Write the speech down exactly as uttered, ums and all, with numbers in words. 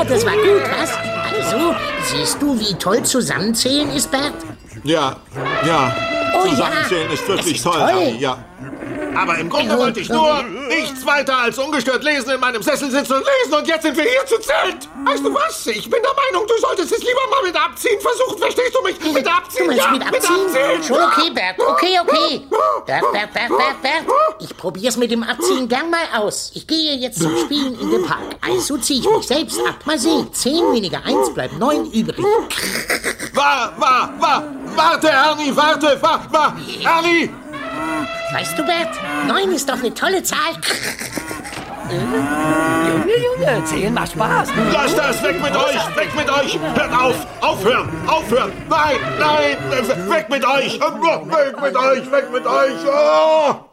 das war gut, was? Also, siehst du, wie toll Zusammenzählen ist, Bert? Ja, ja. Oh, Zusammenzählen ja. ist wirklich Das ist toll, toll. Ernie, ja. Aber im Grunde wollte ich nur nichts weiter als ungestört lesen, in meinem Sessel sitzen und lesen. Und jetzt sind wir hier zu zweit. Weißt du was? Ich bin der Meinung, du solltest es lieber mal mit Abziehen versuchen. Verstehst du mich? Mit Abziehen, Du meinst ja, mit Abziehen? Mit Abziehen. Schon okay, Bert. Okay, okay. Bert, Bert, Bert, Bert, Bert. Ich probier's mit dem Abziehen gern mal aus. Ich gehe jetzt zum Spielen in den Park. Also zieh ich mich selbst ab. Mal sehen. Zehn weniger eins bleibt neun übrig. War, war, war. Warte, Ernie, warte, war, war. Ernie! Weißt du, Bert, neun ist doch eine tolle Zahl. Junge, Junge, zählen macht Spaß. Lass das, weg mit euch, weg mit euch. Hört auf, aufhören, aufhören. Nein, nein, weg mit euch. Weg mit euch, weg mit euch. Oh.